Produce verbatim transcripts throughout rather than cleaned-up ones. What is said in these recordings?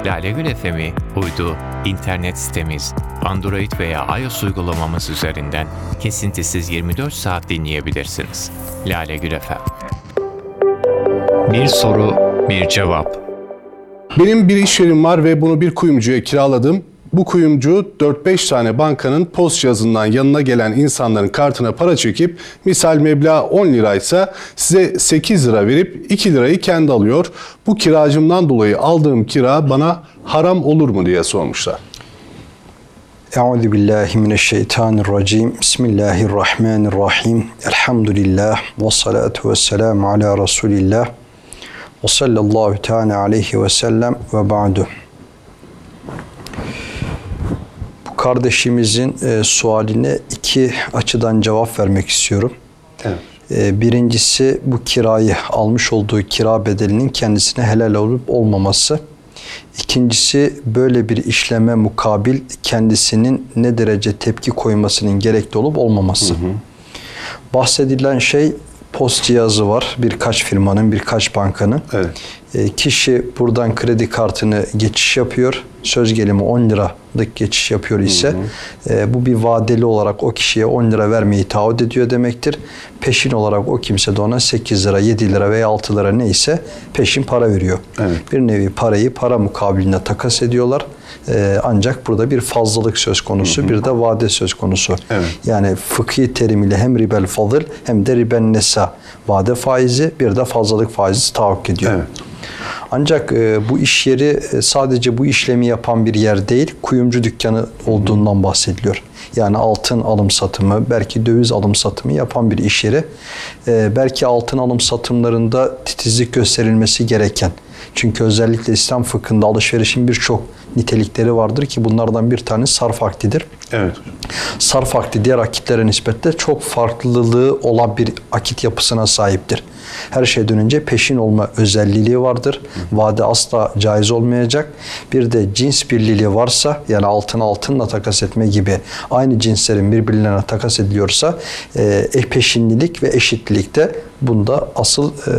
Lale Gül F M'i uydu, internet sitemiz, Android veya iOS uygulamamız üzerinden kesintisiz yirmi dört saat dinleyebilirsiniz. Lale Gül F M. Bir soru, bir cevap. Benim bir iş yerim var ve bunu bir kuyumcuya kiraladım. Bu kuyumcu dört beş tane bankanın post cihazından yanına gelen insanların kartına para çekip misal meblağ on liraysa size sekiz lira verip iki lirayı kendi alıyor. Bu kiracımdan dolayı aldığım kira bana haram olur mu diye sormuşlar. Euzubillahimineşşeytanirracim. Bismillahirrahmanirrahim. Elhamdülillah. Ve salatu ve selamu ala Resulillah. Ve sallallahu teala aleyhi ve sellem ve ba'du. Bu kardeşimizin e, sualine iki açıdan cevap vermek istiyorum. Evet. E, birincisi bu kirayı, almış olduğu kira bedelinin kendisine helal olup olmaması. İkincisi böyle bir işleme mukabil kendisinin ne derece tepki koymasının gerekli olup olmaması. Hı hı. Bahsedilen şey post cihazı var. Birkaç firmanın, birkaç bankanın. Evet. E, kişi buradan kredi kartını geçiş yapıyor. Söz gelimi on liralık geçiş yapıyor ise hı hı. E, bu bir vadeli olarak o kişiye on lira vermeyi taahhüt ediyor demektir. Peşin olarak o kimse de ona sekiz lira, yedi lira veya altı lira neyse peşin para veriyor. Evet. Bir nevi parayı para mukabilinde takas ediyorlar. Ee, ancak burada bir fazlalık söz konusu, hı hı. bir de vade söz konusu. Evet. Yani fıkhi terimiyle hem ribel fadıl hem de riben nesa, vade faizi, bir de fazlalık faizi tahakkuk ediyor. Evet. Ancak e, bu iş yeri e, sadece bu işlemi yapan bir yer değil, kuyumcu dükkanı olduğundan bahsediliyor. Yani altın alım satımı, belki döviz alım satımı yapan bir iş yeri. E, belki altın alım satımlarında titizlik gösterilmesi gereken. Çünkü özellikle İslam fıkhında alışverişin birçok nitelikleri vardır ki bunlardan bir tanesi sarf akdidir. Evet. Sarf akdi diğer akitlere nispetle çok farklılığı olan bir akit yapısına sahiptir. Her şeyden önce peşin olma özelliği vardır. Vade asla caiz olmayacak. Bir de cins birliği varsa, yani altın altınla takas etme gibi aynı cinslerin birbirlerine takas ediliyorsa e, peşinlilik ve eşitlilik de bunda asıl e,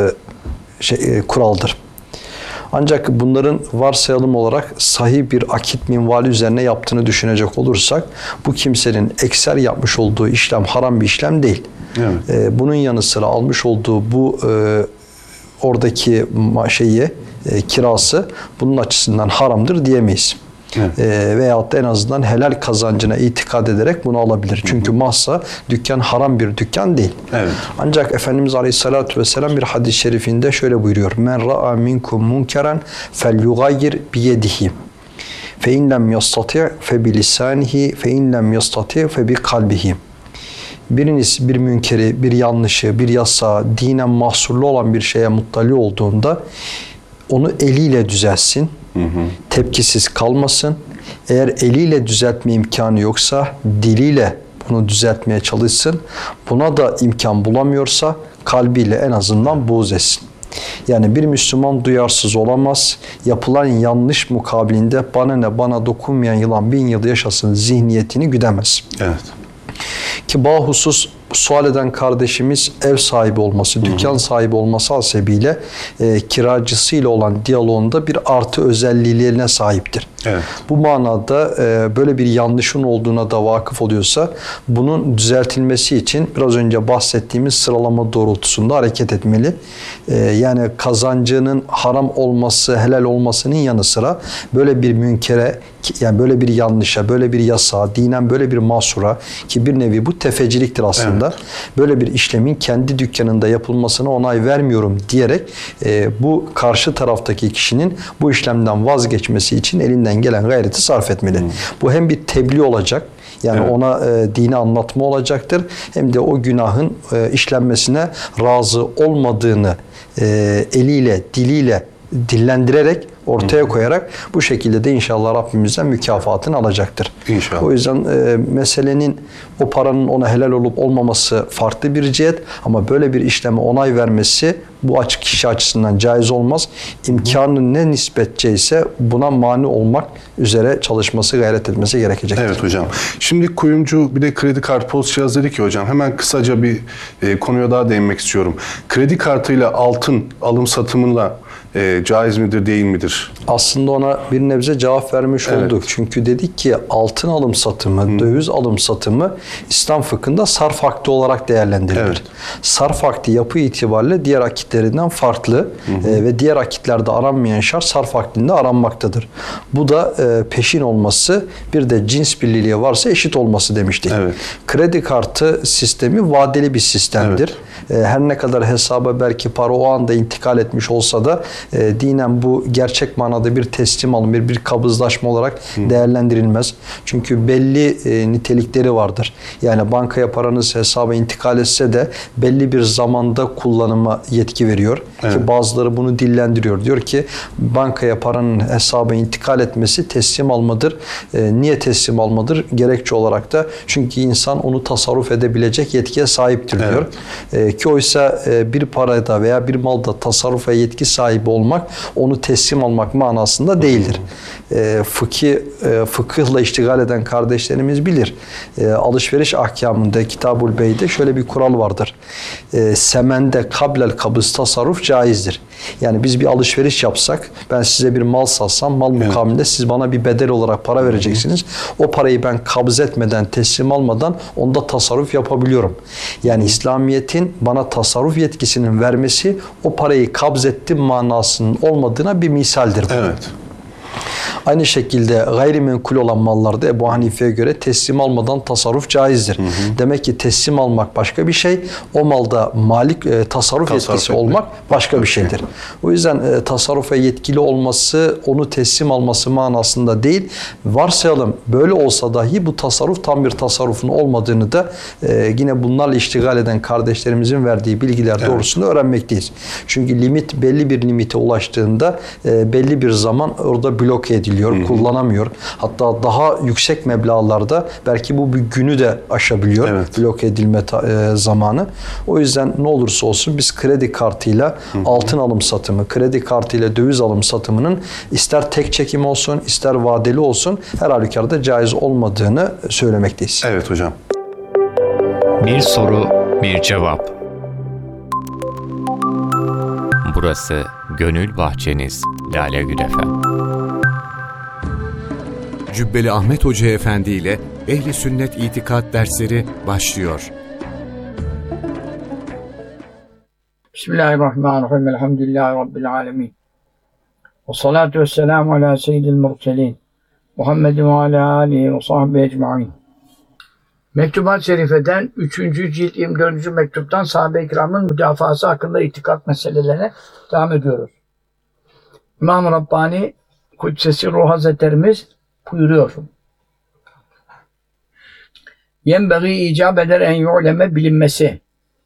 şey, e, kuraldır. Ancak bunların varsayalım olarak sahih bir akit minvali üzerine yaptığını düşünecek olursak bu kimsenin ekser yapmış olduğu işlem haram bir işlem değil. Evet. Ee, bunun yanı sıra almış olduğu bu e, oradaki şeyi e, kirası bunun açısından haramdır diyemeyiz. Evet. E, veyahut da en azından helal kazancına itikad ederek bunu alabilir. Çünkü mahsa dükkan haram bir dükkan değil. Evet. Ancak Efendimiz Aleyhisselatü Vesselam bir hadis-i şerifinde şöyle buyuruyor. Men ra'a minkum munkeren fel yugayyir biyedihi. Fe in lem yastati' fe bilisanihi fe in lem yastati' fe bi kalbihi. Biriniz bir münkeri, bir yanlışı, bir yasağı, dinen mahsurlu olan bir şeye muttali olduğunda onu eliyle düzelsin. Hı hı. Tepkisiz kalmasın. Eğer eliyle düzeltme imkanı yoksa diliyle bunu düzeltmeye çalışsın. Buna da imkan bulamıyorsa kalbiyle en azından buğz etsin. Yani bir Müslüman duyarsız olamaz. Yapılan yanlış mukabilinde bana ne bana dokunmayan yılan bin yıl yaşasın zihniyetini güdemez. Evet. Ki bahusus sual eden kardeşimiz ev sahibi olması, dükkan hı hı. sahibi olması hasebiyle e, kiracısıyla olan diyaloğunda bir artı özelliğine sahiptir. Evet. Bu manada e, böyle bir yanlışın olduğuna da vakıf oluyorsa bunun düzeltilmesi için biraz önce bahsettiğimiz sıralama doğrultusunda hareket etmeli. E, yani kazancının haram olması, helal olmasının yanı sıra böyle bir münkere, yani böyle bir yanlışa, böyle bir yasağa, dinen böyle bir mahsura ki bir nevi bu tefeciliktir aslında. Evet. Böyle bir işlemin kendi dükkanında yapılmasına onay vermiyorum diyerek e, bu karşı taraftaki kişinin bu işlemden vazgeçmesi için elinden gelen gayreti sarf etmeli. Hmm. Bu hem bir tebliğ olacak, yani evet. ona e, dini anlatma olacaktır, hem de o günahın e, işlenmesine razı olmadığını e, eliyle, diliyle dillendirerek ortaya Hı. koyarak bu şekilde de inşallah Rabbimizden mükafatını alacaktır. İnşallah. O yüzden e, meselenin o paranın ona helal olup olmaması farklı bir cihet ama böyle bir işleme onay vermesi bu açık kişi açısından caiz olmaz. İmkanı ne nispetçe ise buna mani olmak üzere çalışması, gayret etmesi gerekecektir. Evet hocam. Şimdi kuyumcu bir de kredi kartı post cihaz dedik ki hocam, hemen kısaca bir e, konuya daha değinmek istiyorum. Kredi kartıyla altın alım satımıyla e, caiz midir değil midir? Aslında ona bir nebze cevap vermiş Evet. olduk. Çünkü dedik ki altın alım satımı, Hı. döviz alım satımı İslam fıkhında sarf akdi olarak değerlendirilir. Evet. Sarf akdi yapı itibariyle diğer akitlerinden farklı e, ve diğer akitlerde aranmayan şart sarf akdinde aranmaktadır. Bu da e, peşin olması, bir de cins birliği varsa eşit olması demiştik. Evet. Kredi kartı sistemi vadeli bir sistemdir. Evet. E, her ne kadar hesaba belki para o anda intikal etmiş olsa da e, dinen bu gerçek manada bir teslim alım, bir, bir kabızlaşma olarak Hı. değerlendirilmez. Çünkü belli e, nitelikleri vardır. Yani bankaya paranız hesaba intikal etse de belli bir zamanda kullanıma yetki veriyor. Evet. Ki bazıları bunu dillendiriyor. Diyor ki bankaya paranın hesaba intikal etmesi teslim almadır. E, niye teslim almadır? Gerekçe olarak da çünkü insan onu tasarruf edebilecek yetkiye sahiptir diyor. Evet. E, ki oysa e, bir parada veya bir malda tasarrufa yetki sahibi olmak, onu teslim almak manasında değildir. E, fıkhi, e, fıkıhla iştigal eden kardeşlerimiz bilir. E, alışveriş ahkamında Kitabul Bey'de şöyle bir kural vardır. E, semende kablel kabız tasarruf caizdir. Yani biz bir alışveriş yapsak, ben size bir mal satsam, mal mukabilinde siz bana bir bedel olarak para vereceksiniz. O parayı ben kabz etmeden, teslim almadan onda tasarruf yapabiliyorum. Yani İslamiyet'in bana tasarruf yetkisinin vermesi o parayı kabz ettim manasının olmadığına bir misaldir bu. Evet. Aynı şekilde gayrimenkul olan mallarda Ebu Hanife'ye göre teslim almadan tasarruf caizdir. Hı hı. Demek ki teslim almak başka bir şey, o malda malik e, tasarruf, tasarruf yetkisi etmek. olmak başka bir şeydir. O yüzden e, tasarrufa yetkili olması, onu teslim alması manasında değil. Varsayalım böyle olsa dahi bu tasarruf tam bir tasarrufun olmadığını da e, yine bunlarla iştigal eden kardeşlerimizin verdiği bilgiler evet. doğrusunda öğrenmekteyiz. Çünkü limit belli bir limite ulaştığında e, belli bir zaman orada bloke ediliyor. Hı hı. Kullanamıyor. Hatta daha yüksek meblağlarda belki bu bir günü de aşabiliyor. Evet. Bloke edilme e, zamanı. O yüzden ne olursa olsun biz kredi kartıyla hı hı. altın alım satımı, kredi kartıyla döviz alım satımının ister tek çekim olsun, ister vadeli olsun her halükarda caiz olmadığını söylemekteyiz. Evet hocam. Bir soru, bir cevap. Burası Gönül Bahçeniz, Lale Gül Efem. Cübbeli Ahmet Hoca Efendi ile Ehli Sünnet İtikat dersleri başlıyor. Bismillahirrahmanirrahim. Elhamdülillahi Rabbil alemin. Ve salatu ve selamu ala seyyidil murselin. Muhammedin ve ala alihi ve sahbihi ecma'in. Mektubat-ı Şerife'den üçüncü cilt yirmi dördüncü mektuptan sahabe-i kiramın müdafası hakkında itikat meselelerine devam ediyoruz. İmam-ı Rabbani Kudsesi Ruh Hazretlerimiz buyuruyor. Yenbeği icap eder en yu'leme bilinmesi.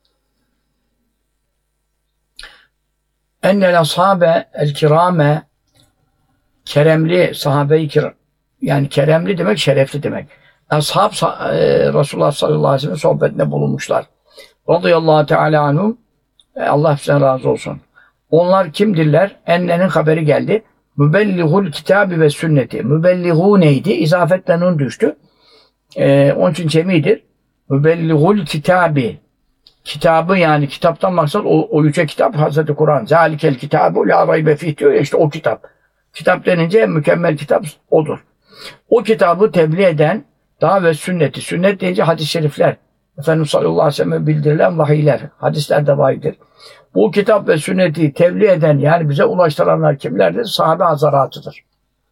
Ennel ashabe el kirame keremli sahabe-i kiram, yani keremli demek şerefli demek. Ashab e, Resulullah sallallahu aleyhi ve sellem sohbetinde bulunmuşlar. Radıyallahu teala anhum, e, Allah hepsinden razı olsun. Onlar kimdirler? Ennenin haberi geldi. Mübellihul kitabi ve sünneti. Mübellihu neydi? İzafetle nun düştü. Ee, onun için cemidir. Mübellihul kitabi. Kitabı, yani kitaptan maksat o, o yüce kitap Hazreti Kur'an. Zalikel kitabu la raybe fih diyor. İşte o kitap. Kitap denince mükemmel kitap odur. O kitabı tebliğ eden daha ve sünneti. Sünnet deyince hadis-i şerifler. Efendimiz sallallahu aleyhi ve sellem'e bildirilen vahiyler. Hadisler de vahiydir. Bu kitap ve sünneti tebliğ eden, yani bize ulaştıranlar kimlerdir? Sahabe hazaratıdır.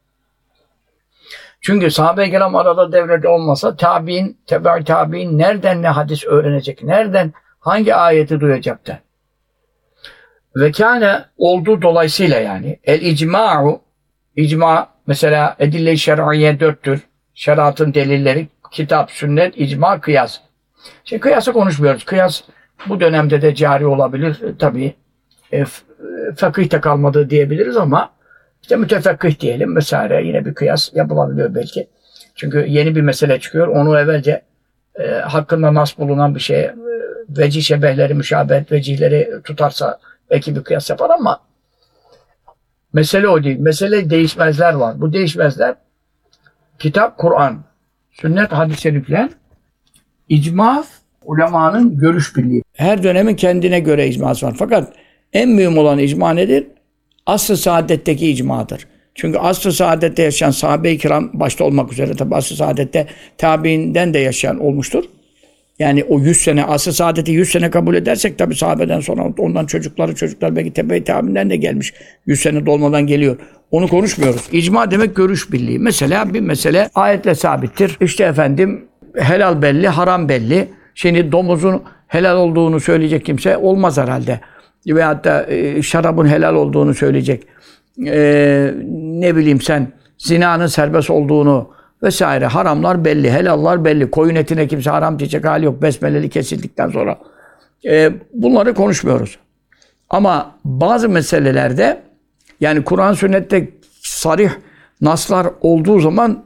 Çünkü sahabe-i kiram arada devrede olmasa tabi'in, tebe-i tabi'in nereden ne hadis öğrenecek? Nereden hangi ayeti duyacaktı? Ve kâne olduğu dolayısıyla, yani el icma'u, icma mesela edille-i şer'iyye dörttür. Şeriatın delilleri kitap, sünnet, icma, kıyas. Şimdi kıyası konuşmuyoruz. Kıyas bu dönemde de cari olabilir. E, tabii e, fakihte kalmadığı diyebiliriz ama işte mütefekkih diyelim vesaire, yine bir kıyas yapılabiliyor belki. Çünkü yeni bir mesele çıkıyor. Onu evvelce e, hakkında nas bulunan bir şeye e, vecih şebehleri, müşabehet vecihleri tutarsa belki bir kıyas yapar ama mesele o değil. Mesele değişmezler var. Bu değişmezler kitap, Kur'an, sünnet, hadis-i şerifler, icma, ulemanın görüş birliği. Her dönemin kendine göre icması var. Fakat en mühim olan icma nedir? asr-ı saadetteki icmadır. Çünkü asr-ı saadette yaşayan sahabe-i kiram başta olmak üzere tabi asr-ı saadette tabiinden de yaşayan olmuştur. Yani o yüz sene, asr-ı saadeti yüz sene kabul edersek tabi sahabeden sonra ondan çocukları çocuklar belki tebe-i tabiinden de gelmiş. yüz sene dolmadan geliyor. Onu konuşmuyoruz. İcma demek görüş birliği. Mesela bir mesele ayetle sabittir. İşte efendim helal belli, haram belli. Şimdi domuzun helal olduğunu söyleyecek kimse olmaz herhalde. Veyahut da e, şarabın helal olduğunu söyleyecek. E, ne bileyim sen zinanın serbest olduğunu vesaire. Haramlar belli, helallar belli. Koyun etine kimse haram diyecek hali yok. Besmeleli kesildikten sonra. E, bunları konuşmuyoruz. Ama bazı meselelerde yani Kur'an sünnette sarih naslar olduğu zaman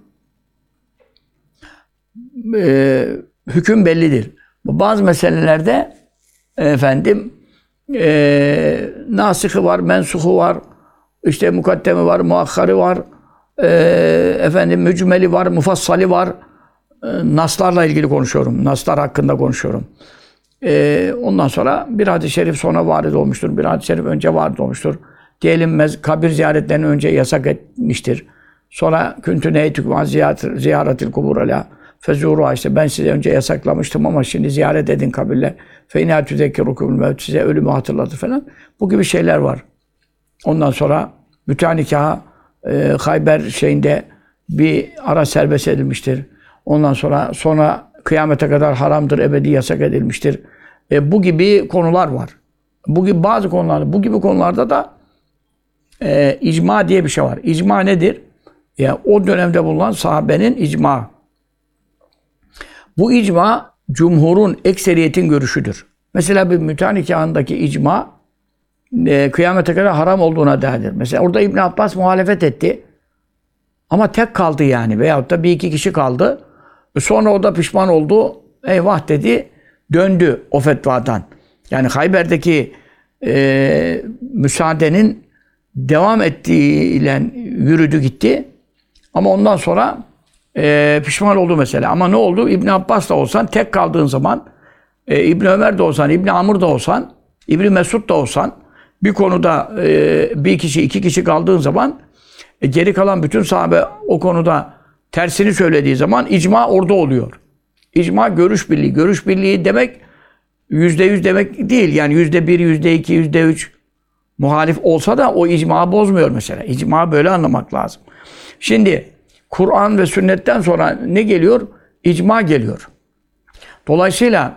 e, hüküm bellidir. Bazı meselelerde efendim e, nasihı var, mensuhu var, işte mukaddemi var, muakkarı var, e, efendim mücmeli var, mufassali var. E, naslarla ilgili konuşuyorum. Naslar hakkında konuşuyorum. E, ondan sonra bir hadis-i şerif sonra varid olmuştur. Bir hadis-i şerif önce varid olmuştur. Diyelim kabir ziyaretlerinden önce yasak etmiştir. Sonra küntü neytükman ziyaretil kubur ala fezuru işte ben size önce yasaklamıştım ama şimdi ziyaret edin kabirler. Fe inâ tüzekkirukumul mevt size ölümü hatırlatır falan. Bu gibi şeyler var. Ondan sonra müteah nikahı e, Hayber şeyinde bir ara serbest edilmiştir. Ondan sonra sonra kıyamete kadar haramdır, ebedi yasak edilmiştir. E, bu gibi konular var. Bu gibi bazı konularda, bu gibi konularda da e, icma diye bir şey var. İcma nedir? Yani o dönemde bulunan sahabenin icma. Bu icma cumhurun, ekseriyetin görüşüdür. Mesela bir müteah nikahındaki icma e, kıyamete kadar haram olduğuna dair. Mesela orada İbn Abbas muhalefet etti. Ama tek kaldı yani. Veyahut da bir iki kişi kaldı. Sonra o da pişman oldu. Eyvah dedi. Döndü o fetvadan. Yani Hayber'deki e, müsaadenin devam ettiğiyle yürüdü gitti. Ama ondan sonra e, pişman oldu mesela. Ama ne oldu? İbn Abbas da olsan, tek kaldığın zaman, e, İbn Ömer de olsan, İbn Amr da olsan, İbn Mesud da olsan, bir konuda e, bir kişi, iki kişi kaldığın zaman, e, geri kalan bütün sahabe o konuda tersini söylediği zaman icma orada oluyor. İcma görüş birliği. Görüş birliği demek yüzde yüz demek değil. Yani yüzde bir, yüzde iki, yüzde üç muhalif olsa da o icma bozmuyor mesela. İcma böyle anlamak lazım. Şimdi Kur'an ve sünnetten sonra ne geliyor? İcma geliyor. Dolayısıyla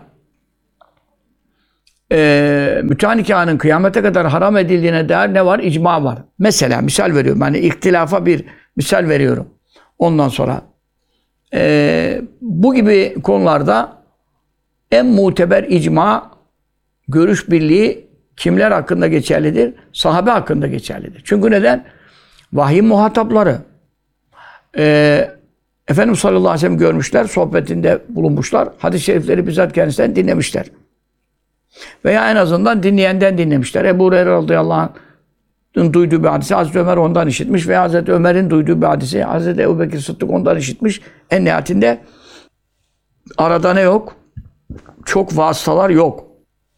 e, müteah nikahının kıyamete kadar haram edildiğine dair ne var? İcma var. Mesela misal veriyorum. Yani ihtilafa bir misal veriyorum. Ondan sonra e, bu gibi konularda en muteber icma, görüş birliği kimler hakkında geçerlidir? Sahabe hakkında geçerlidir. Çünkü neden? Vahyin muhatapları. Ee, Efendimiz sallallahu aleyhi ve sellem görmüşler, sohbetinde bulunmuşlar. Hadis-i şerifleri bizzat kendisinden dinlemişler. Veya en azından dinleyenden dinlemişler. Ebu Hureyre radıyallahu anh'ın duyduğu bir hadisi Hazreti Ömer ondan işitmiş ve Hazreti Ömer'in duyduğu bir hadisi Hazreti Ebubekir Sıddık ondan işitmiş. En nihayetinde arada ne yok? Çok vasıtalar yok.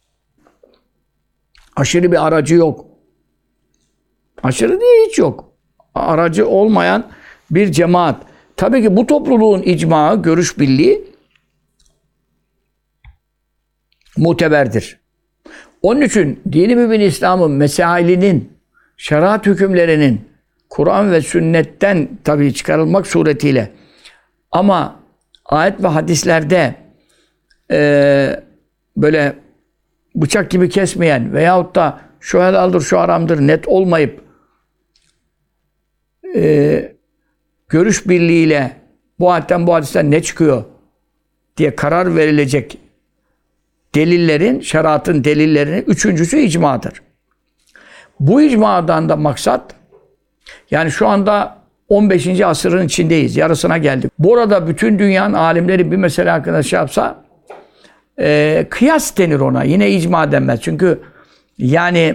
Aşırı bir aracı yok. Aşırı değil, hiç yok. Aracı olmayan bir cemaat. Tabii ki bu topluluğun icmaı, görüş birliği muteberdir. Onun için dini mübin İslam'ın mesailinin, şeriat hükümlerinin Kur'an ve sünnetten tabii çıkarılmak suretiyle ama ayet ve hadislerde e, böyle bıçak gibi kesmeyen veyahut da şu helaldir, şu haramdır net olmayıp e, görüş birliğiyle bu ayetten bu hadisten ne çıkıyor diye karar verilecek delillerin, şeriatın delillerinin üçüncüsü icmadır. Bu icmadan da maksat yani şu anda on beşinci asırın içindeyiz. Yarısına geldik. Burada bütün dünyanın alimleri bir mesele hakkında şey yapsa e, kıyas denir ona. Yine icma denmez. Çünkü yani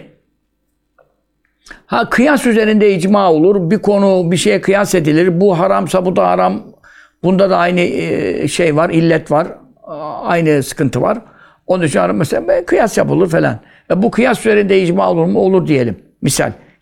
ha kıyas üzerinde icma olur. Bir konu bir şeye kıyas edilir. Bu haramsa bu da haram. Bunda da aynı e, şey var, illet var. Aynı sıkıntı var. Onun için mesela kıyas yapılır falan. E, bu kıyas üzerinde icma olur mu? Olur diyelim. Misal.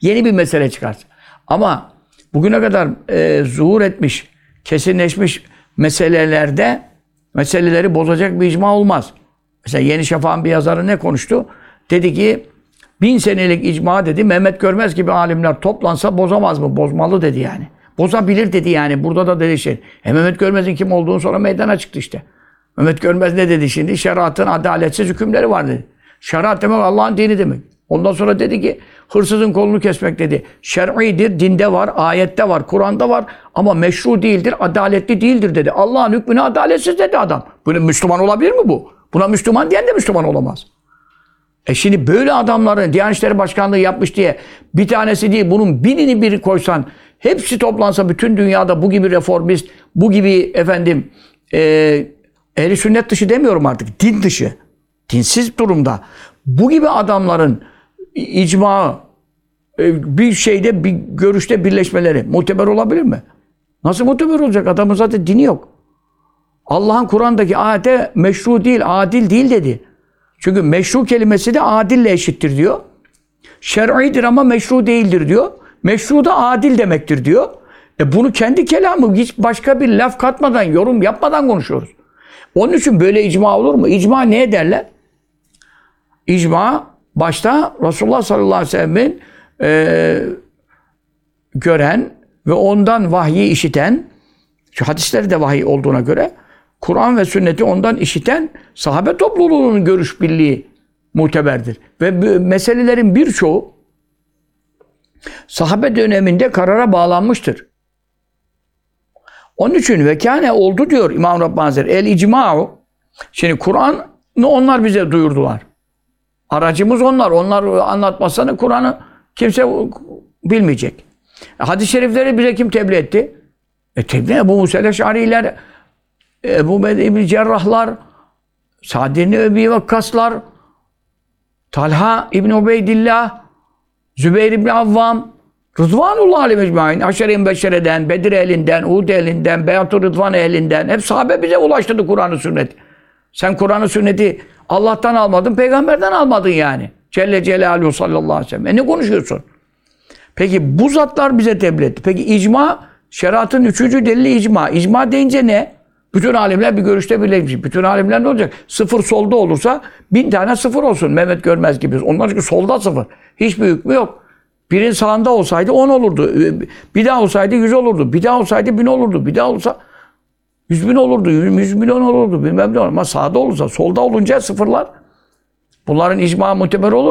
Yeni bir mesele çıkarsın. Ama bugüne kadar e, zuhur etmiş, kesinleşmiş meselelerde meseleleri bozacak bir icma olmaz. Mesela Yeni Şafak'ın bir yazarı ne konuştu? Dedi ki bin senelik icma dedi Mehmet Görmez gibi alimler toplansa bozamaz mı? Bozmalı dedi yani. Bozabilir dedi yani. Burada da dedi şey. E Mehmet Görmez'in kim olduğunu sonra meydana çıktı işte. Mehmet Görmez ne dedi şimdi? Şeriatın adaletsiz hükümleri var dedi. Şeriat demek Allah'ın dini demek. Ondan sonra dedi ki hırsızın kolunu kesmek dedi. Şer'idir, dinde var, ayette var, Kur'an'da var ama meşru değildir, adaletli değildir dedi. Allah'ın hükmüne adaletsiz dedi adam. Böyle Müslüman olabilir mi bu? Buna Müslüman diyen de Müslüman olamaz. E şimdi böyle adamların Diyanet İşleri Başkanlığı yapmış diye bir tanesi değil bunun binini biri koysan hepsi toplansa bütün dünyada bu gibi reformist, bu gibi efendim e, ehli sünnet dışı demiyorum artık, din dışı, dinsiz durumda bu gibi adamların icma bir şeyde bir görüşte birleşmeleri muteber olabilir mi? Nasıl muteber olacak? Adamın zaten dini yok. Allah'ın Kur'an'daki ayete meşru değil, adil değil dedi. Çünkü meşru kelimesi de adille eşittir diyor. Şer'idir ama meşru değildir diyor. Meşru da adil demektir diyor. E bunu kendi kelamı hiç başka bir laf katmadan, yorum yapmadan konuşuyoruz. Onun için böyle icma olur mu? İcma ne derler? İcma başta Resulullah sallallahu aleyhi ve sellem'in e, gören ve ondan vahyi işiten, şu hadisleri de vahiy olduğuna göre Kur'an ve sünneti ondan işiten sahabe topluluğunun görüş birliği muteberdir. Ve bu meselelerin birçoğu sahabe döneminde karara bağlanmıştır. Onun için vekâne oldu diyor İmam Rabbani Hazretleri. El icma'u. Şimdi Kur'an'ı onlar bize duyurdular. Aracımız onlar. Onlar anlatmazsa Kur'an'ı kimse bilmeyecek. Hadis-i şerifleri bize kim tebliğ etti? E tebliğ Ebu Musa el-Eş'ariler, Ebu Med İbn Cerrahlar, Sa'd ibn Ebi Vakkaslar, Talha İbn Ubeydillah, Zübeyir İbn Avvam, Rıdvanullah aleyhi mecmaîn, Aşere-i Beşere'den, Bedir ehlinden, Uhud ehlinden, Beyat-ı Rıdvan ehlinden hep sahabe bize ulaştırdı Kur'an-ı Sünnet. Sen Kur'an-ı Sünnet'i Allah'tan almadın, peygamberden almadın yani. Celle Celaluhu sallallahu aleyhi ve sellem. E ne konuşuyorsun? Peki bu zatlar bize tebliğ etti. Peki icma, şeriatın üçüncü delili icma. İcma deyince ne? Bütün alimler bir görüşte birleşmiş. Bütün alimler ne olacak? Sıfır solda olursa bin tane sıfır olsun. Mehmet Görmez gibi. Onlar çünkü solda sıfır. Hiçbir hükmü yok. Birin sağında olsaydı on olurdu. Bir daha olsaydı yüz olurdu. Bir daha olsaydı bin olurdu. Bir daha olsa yüz bin olurdu. Yüz milyon olurdu. Bilmem ne olur. Ama sağda olursa, solda olunca sıfırlar. Bunların icma muteber olur.